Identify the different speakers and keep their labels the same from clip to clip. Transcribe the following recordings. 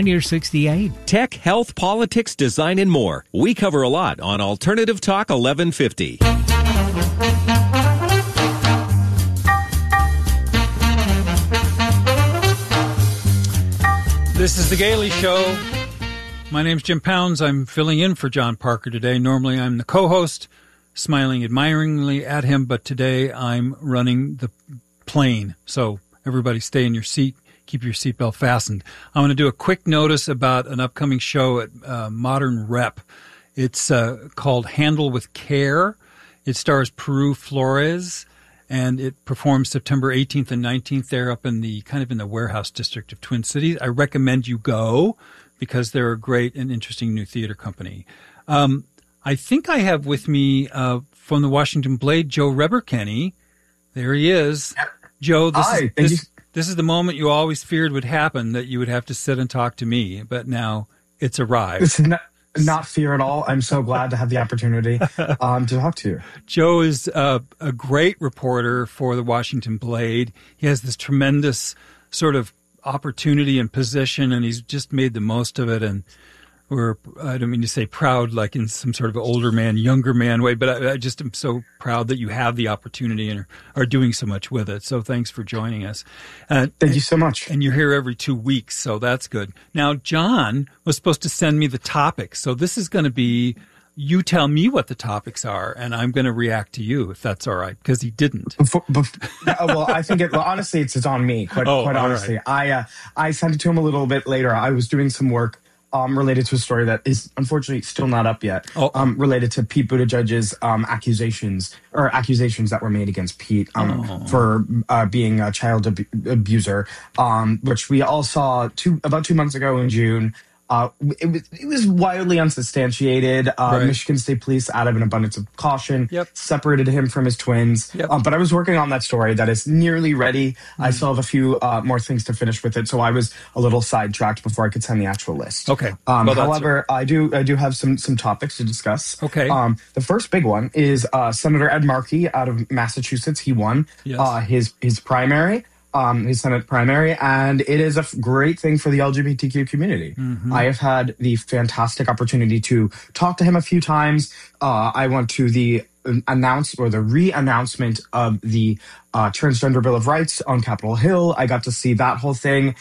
Speaker 1: Pioneer 68.
Speaker 2: Tech, health, politics, design, and more. We cover a lot on Alternative Talk 1150.
Speaker 3: This is The Gailey Show. My name's Jim Pounds. I'm filling in for John Parker today. Normally I'm the co-host, smiling admiringly at him, but today I'm running the plane. So everybody stay in your seat. Keep your seatbelt fastened. I want to do a quick notice about an upcoming show at Modern Rep. It's called Handle with Care. It stars Peru Flores, and it performs September 18th and 19th there up in the warehouse district of Twin Cities. I recommend you go because they're a great and interesting new theater company. I think I have with me from the Washington Blade, Joe Reberkenny. There he is. Yep. Joe, this is the moment you always feared would happen, that you would have to sit and talk to me, but now it's arrived.
Speaker 4: This is not fear at all. I'm so glad to have the opportunity to talk to you.
Speaker 3: Joe is a great reporter for the Washington Blade. He has this tremendous sort of opportunity and position, and he's just made the most of it. And I don't mean to say proud like in some sort of older man, younger man way, but I just am so proud that you have the opportunity and are doing so much with it. So thanks for joining us.
Speaker 4: Thank you so much.
Speaker 3: And you're here every 2 weeks, so that's good. Now, John was supposed to send me the topics, so this is going to be you tell me what the topics are, and I'm going to react to you, if that's all right, because he didn't.
Speaker 4: Well, I think honestly, it's on me, quite honestly. Right. I sent it to him a little bit later. I was doing some work related to a story that is unfortunately still not up yet, related to Pete Buttigieg's accusations that were made against Pete for being a child abuser, which we all saw about 2 months ago in June. It was wildly unsubstantiated. Michigan State Police, out of an abundance of caution, separated him from his twins. But I was working on that story that is nearly ready. I still have a few more things to finish with it, so I was a little sidetracked before I could send the actual list.
Speaker 3: Okay.
Speaker 4: However, I do have some topics to discuss.
Speaker 3: Okay.
Speaker 4: The first big one is Senator Ed Markey out of Massachusetts. He won his primary. His Senate primary, and it is a great thing for the LGBTQ community. Mm-hmm. I have had the fantastic opportunity to talk to him a few times. I went to the re-announcement of the Transgender Bill of Rights on Capitol Hill. I got to see that whole thing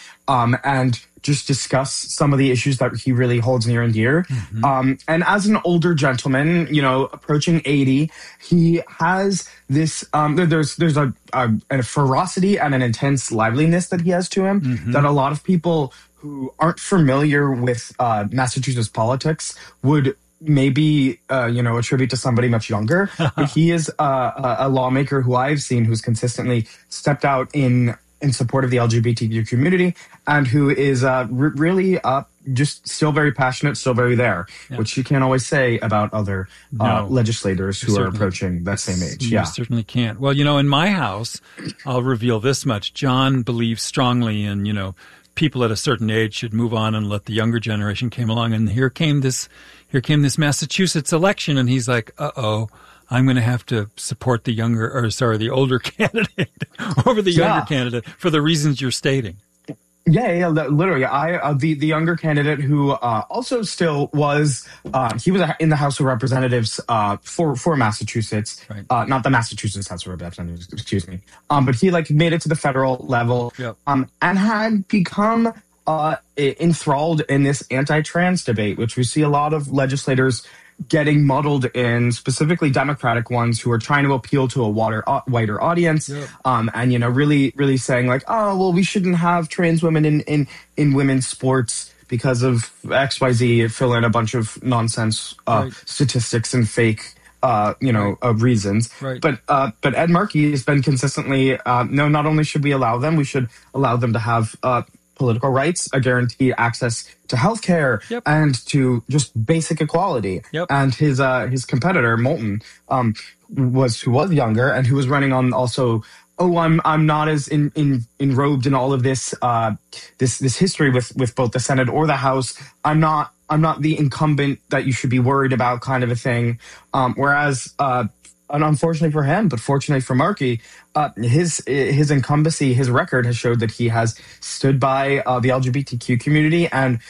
Speaker 4: and just discuss some of the issues that he really holds near and dear. Mm-hmm. And as an older gentleman, approaching 80, he has this, there's a ferocity and an intense liveliness that he has to him that a lot of people who aren't familiar with Massachusetts politics would maybe, attribute to somebody much younger. But he is a lawmaker who I've seen who's consistently stepped out in support of the LGBTQ community, and who is really just still very passionate, still very there, which you can't always say about other legislators who are approaching that same age.
Speaker 3: You certainly can't. Well, in my house, I'll reveal this much. John believes strongly in, people at a certain age should move on and let the younger generation came along. And here came this Massachusetts election, and he's like, I'm going to have to support the older candidate over the younger candidate for the reasons you're stating.
Speaker 4: Yeah, literally. The younger candidate who also still was, he was in the House of Representatives for Massachusetts, right. Not the Massachusetts House of Representatives, excuse me. But he made it to the federal level, and had become enthralled in this anti-trans debate, which we see a lot of legislators getting muddled in, specifically Democratic ones who are trying to appeal to a wider audience, and really saying we shouldn't have trans women in women's sports because of XYZ, fill in a bunch of nonsense statistics and fake reasons. Right. But Ed Markey has been consistently no, not only should we allow them, we should allow them to have political rights, a guaranteed access to healthcare, and to just basic equality. And his competitor Moulton, who was younger and who was running on also. I'm not as enrobed in all of this this history with both the Senate or the House. I'm not the incumbent that you should be worried about, kind of a thing. Whereas. And unfortunately for him, but fortunately for Markey, his incumbency, his record has showed that he has stood by the LGBTQ community and